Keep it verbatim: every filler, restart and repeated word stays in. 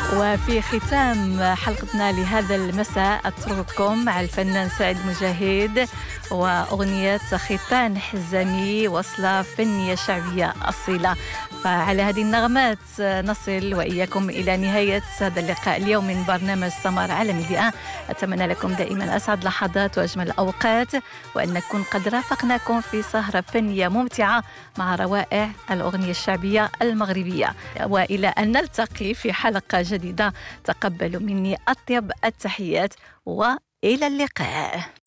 وفي ختام حلقتنا لهذا المساء أترككم مع الفنان سعيد مجاهد وأغنية ختان حزامي، وصلة فنية شعبية أصيلة. فعلى هذه النغمات نصل وإياكم إلى نهاية هذا اللقاء اليوم من برنامج سمر على ميديا. أتمنى لكم دائما أسعد لحظات وأجمل الأوقات، وأن نكون قد رافقناكم في سهرة فنية ممتعة مع روائع الأغنية الشعبية المغربية. وإلى أن نلتقي في حلقة جديدة، تقبلوا مني أطيب التحيات وإلى اللقاء.